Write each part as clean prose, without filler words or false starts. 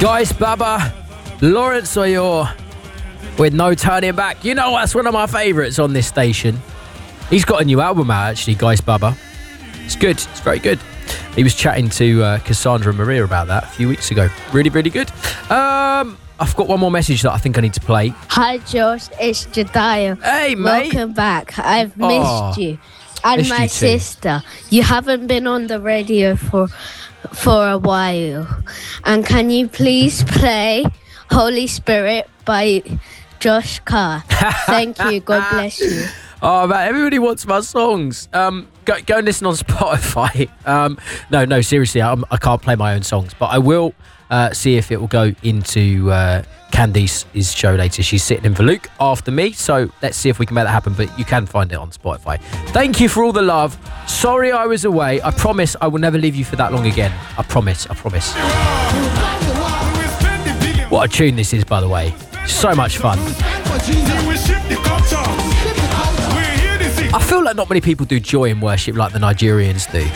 Guys Baba, Lawrence Oyor with No Turning Back. You know, that's one of my favourites on this station. He's got a new album out, actually, Guys Baba. It's good. It's very good. He was chatting to Cassandra and Maria about that a few weeks ago. Really, really good. I've got one more message that I think I need to play. Hi, Josh. It's Jediah. Hey, mate. Welcome back. I've missed you. And missed my you too. sister. You haven't been on the radio for a while. And can you please play Holy Spirit by Josh Carr? Thank you. God bless you. Oh, man, everybody wants my songs. Go and listen on Spotify. No, seriously, I can't play my own songs, but I will see if it will go into Candice's show later. She's sitting in for Luke after me, so let's see if we can make that happen, but you can find it on Spotify. Thank you for all the love. Sorry I was away. I promise I will never leave you for that long again. I promise. What a tune this is, by the way. So much fun. I feel like not many people do joy in worship like the Nigerians do.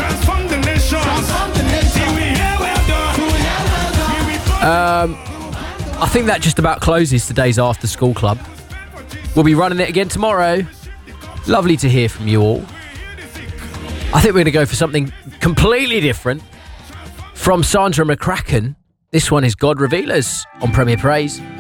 I think that just about closes today's After School Club. We'll be running it again tomorrow. Lovely to hear from you all. I think we're going to go for something completely different. From Sandra McCracken, this one is God Revealers on Premier Praise.